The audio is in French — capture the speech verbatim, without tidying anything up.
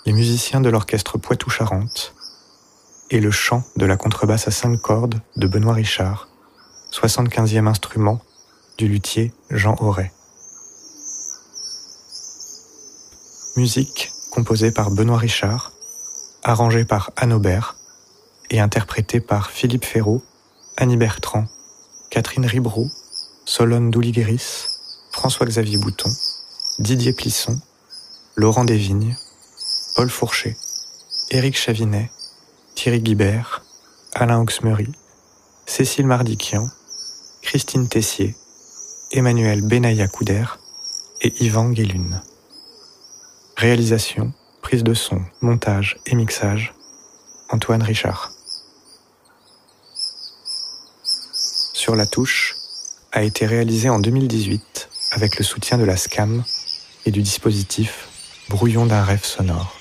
les musiciens de l'orchestre Poitou-Charentes et le chant de la contrebasse à cinq cordes de Benoît Richard, soixante-quinzième instrument du luthier Jean Auret. Musique composée par Benoît Richard, arrangée par Anne Aubert et interprétée par Philippe Ferraud, Annie Bertrand, Catherine Ribroux, Solone Douligris, François-Xavier Bouton, Didier Plisson, Laurent Desvignes, Paul Fourchet, Éric Chavinet, Thierry Guibert, Alain Hauxmery, Cécile Mardiquian, Christine Tessier, Emmanuel Benaïa-Couder et Yvan Guélune. Réalisation, prise de son, montage et mixage, Antoine Richard. Sur la touche a été réalisé en deux mille dix-huit avec le soutien de la SCAM et du dispositif Brouillon d'un rêve sonore.